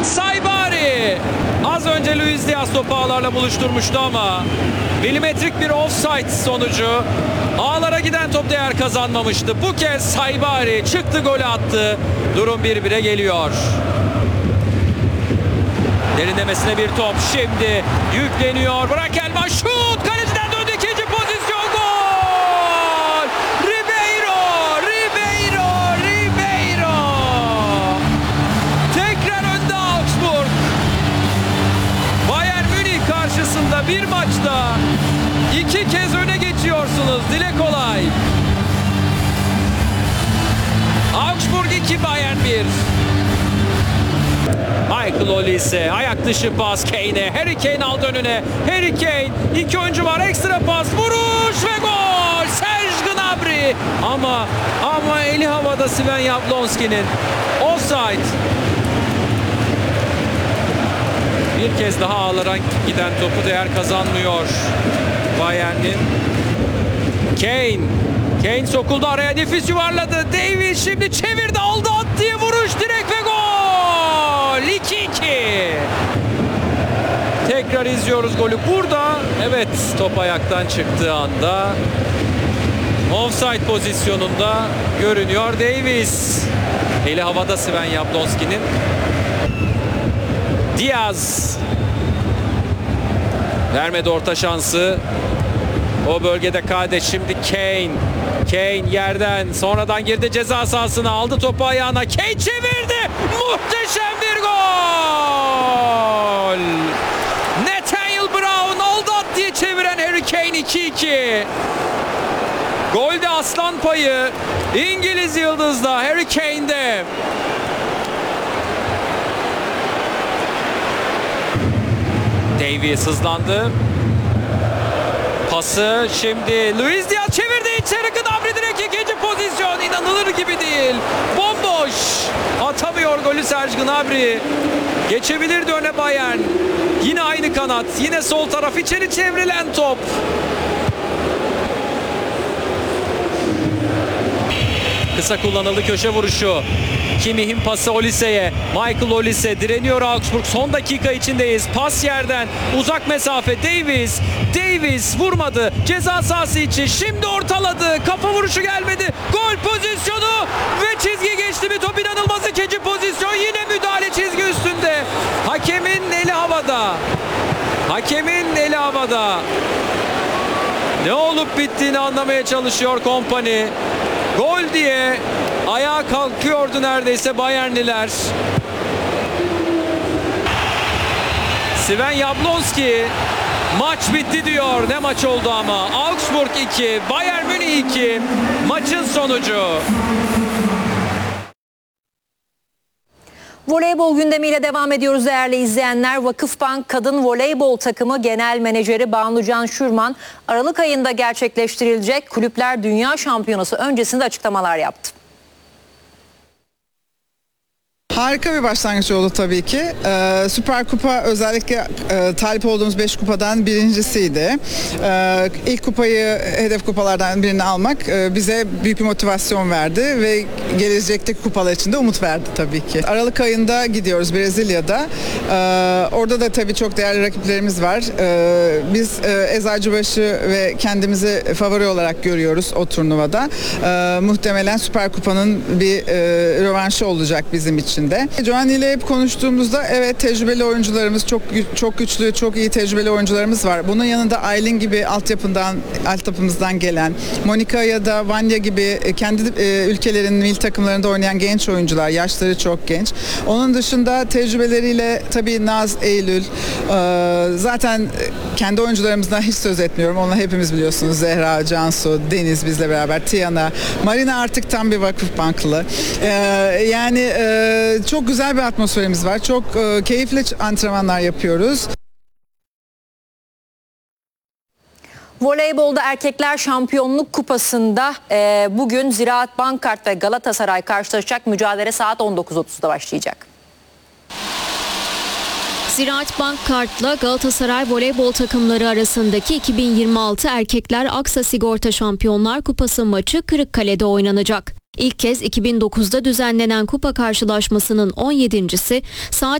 Saibari. Az önce Luis Diaz topu ağlarla buluşturmuştu ama milimetrik bir offside sonucu ağlara giden top değer kazanmamıştı. Bu kez Saibari çıktı, golü attı. Durum 1-1'e geliyor. Derinlemesine bir top şimdi yükleniyor. Burak Elman şut, kaleciden döndü, ikinci pozisyon, gol! Ribeiro! Tekrar önde Augsburg. Bayern Münih karşısında bir maçta 2 kez öne geçiyorsunuz. Dile kolay. Augsburg 2, Bayern 1. Michael Olise, ayak dışı pas Kane'e. Harry Kane aldı önüne. Harry Kane, 2 oyuncu var, ekstra pas, vuruş ve gol! Serge Gnabry. Ama eli havada Sven Jablonski'nin. Offside. Bir kez daha ağlara giden topu değer kazanmıyor Bayern'in. Kane sokuldu araya, nefis yuvarladı. Davies şimdi çevirdi, aldı, attığı vuruş, direkt ve gol! 2-2. Tekrar izliyoruz golü. Burada evet, top ayaktan çıktığı anda offside pozisyonunda görünüyor Davies. Eli havada Sven Jablonski'nin. Diaz vermedi orta şansı. O bölgede Kade, şimdi Kane yerden sonradan girdi ceza sahasına, aldı topu ayağına. Kane çevirdi. Muhteşem bir gol. Nathaniel Brown aldı, at diye çeviren Harry Kane. 2-2. Golde aslan payı İngiliz yıldızda, Harry Kane'de. Davies hızlandı. Pası şimdi Luis Diaz çevirdi içeri, Gnabry direkt ikinci pozisyon, inanılır gibi değil. Bomboş. Atamıyor golü Serge Gnabry. Geçebilirdi öne Bayern. Yine aynı kanat, yine sol taraf, içeri çevrilen top. Kısa kullanıldı, köşe vuruşu. Kimmih'in pası Olise'ye. Michael Olise direniyor Augsburg. Son dakika içindeyiz. Pas yerden uzak mesafe. Davies vurmadı. Ceza sahası içi. Şimdi ortaladı. Kafa vuruşu gelmedi. Gol pozisyonu ve çizgi geçti mi top, inanılmaz ikinci pozisyon. Yine müdahale çizgi üstünde. Hakemin eli havada. Ne olup bittiğini anlamaya çalışıyor Kompany. Gol diye ayağa kalkıyordu neredeyse Bayernliler. Sven Jablonski maç bitti diyor. Ne maç oldu ama. Augsburg 2, Bayern Münih 2. Maçın sonucu. Voleybol gündemiyle devam ediyoruz değerli izleyenler. Vakıfbank Kadın Voleybol Takımı Genel Menajeri Banucan Şürman, Aralık ayında gerçekleştirilecek Kulüpler Dünya Şampiyonası öncesinde açıklamalar yaptı. Harika bir başlangıç oldu tabii ki. Süper Kupa özellikle talip olduğumuz 5 kupadan birincisiydi. İlk kupayı hedef kupalardan birini almak bize büyük bir motivasyon verdi ve gelecekteki kupalar için de umut verdi tabii ki. Aralık ayında gidiyoruz Brezilya'da. Orada da tabii çok değerli rakiplerimiz var. Biz Eczacıbaşı ve kendimizi favori olarak görüyoruz o turnuvada. Muhtemelen Süper Kupa'nın bir rövanşı olacak bizim için de. Giovanni ile hep konuştuğumuzda evet, tecrübeli oyuncularımız, çok güçlü, çok iyi tecrübeli oyuncularımız var. Bunun yanında Aylin gibi altyapımızdan gelen, Monika ya da Vanya gibi kendi ülkelerinin milli takımlarında oynayan genç oyuncular, yaşları çok genç. Onun dışında tecrübeleriyle tabii Naz, Eylül, zaten kendi oyuncularımızdan hiç söz etmiyorum. Onları hepimiz biliyorsunuz. Zehra, Cansu, Deniz bizle beraber, Tiana, Marina artık tam bir Vakıfbanklı. Yani çok güzel bir atmosferimiz var. Çok keyifli antrenmanlar yapıyoruz. Voleybolda Erkekler Şampiyonluk Kupası'nda bugün Ziraat Bankart ve Galatasaray karşılaşacak. Mücadele saat 19.30'da başlayacak. Ziraat Bankkart'la Galatasaray voleybol takımları arasındaki 2026 Erkekler Aksa Sigorta Şampiyonlar Kupası maçı Kırıkkale'de oynanacak. İlk kez 2009'da düzenlenen kupa karşılaşmasının 17.'si saat